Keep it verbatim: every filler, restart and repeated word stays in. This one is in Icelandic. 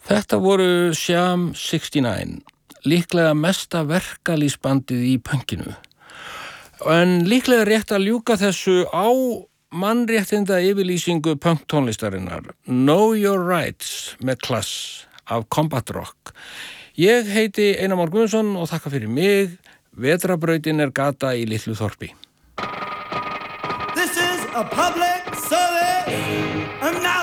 Þetta voru Sham sextíu-níu, líklega mesta verkalýðsbandið í pönkinu. En líklega rétt að ljúka þessu á mannréttinda yfirlýsingu punktónlistarinnar Know Your Rights með Klass af Combat Rock. Ég heiti Einar Már Guðmundsson og þakka fyrir mig. Vetrarbrautin er gata í litlu þorpi. This is a public service announcement.